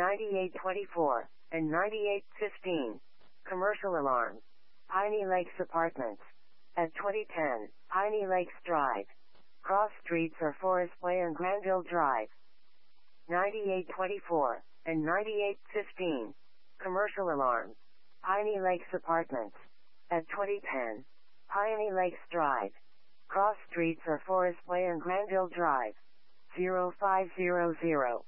9824, and 9815. Commercial alarms. Piney Lakes Apartments. At 2010, Piney Lakes Drive. Cross streets are Forest Way and Granville Drive. 9824, and 9815. Commercial alarms. Piney Lakes Apartments. At 2010, Piney Lakes Drive. Cross streets are Forest Way and Granville Drive. 0500.